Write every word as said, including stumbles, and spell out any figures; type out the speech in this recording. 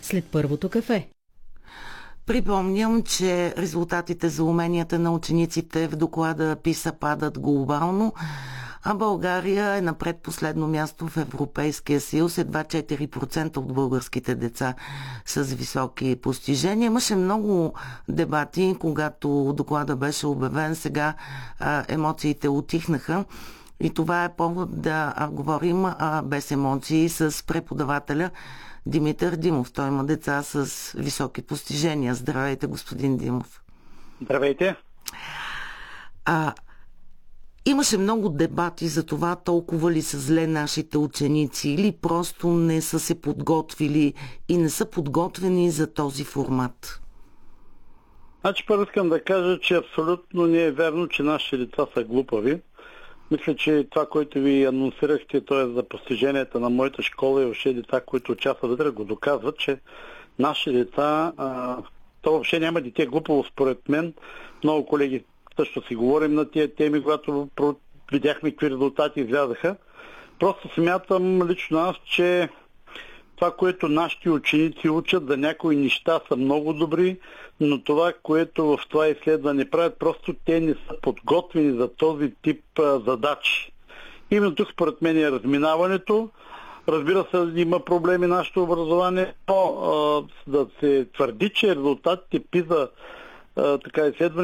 след първото кафе. Припомням, че резултатите за уменията на учениците в доклада ПИСА падат глобално, а България е на предпоследно място в Европейския съюз. Едва четири процента от българските деца с високи постижения. Имаше много дебати, когато доклада беше обявен. Сега а, емоциите утихнаха. И това е повод да а, говорим а, без емоции с преподавателя Димитър Димов. Той има деца с високи постижения. Здравейте, господин Димов. Здравейте. А, имаше много дебати за това толкова ли са зле нашите ученици или просто не са се подготвили и не са подготвени за този формат. Значи първо искам да кажа, че абсолютно не е вярно, че нашите деца са глупави. Мисля, че това, което ви анонсирахте, т.е. за постиженията на моята школа и въобще деца, които участват вътре, го доказват, че нашите деца, а, то въобще няма дете глупаво според мен. Много колеги също си говорим на тия теми, когато видяхме какви резултати излязаха. Просто смятам лично аз, че това, което нашите ученици учат за някои неща са много добри, но това, което в това изследване правят, просто те не са подготвени за този тип а, задачи. Именно тук според мен е разминаването. Разбира се, има проблеми нашето образование, но а, да се твърди, че резултатите ПИЗа, а, така изследване